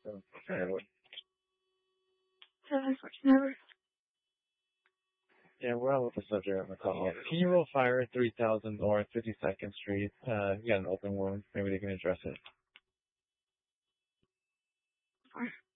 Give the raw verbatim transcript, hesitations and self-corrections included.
Apparently. Never. Yeah, we're on with the subject of the call. Can you roll fire at three thousand North fifty-second Street? Uh, you got an open wound. Maybe they can address it. Fire.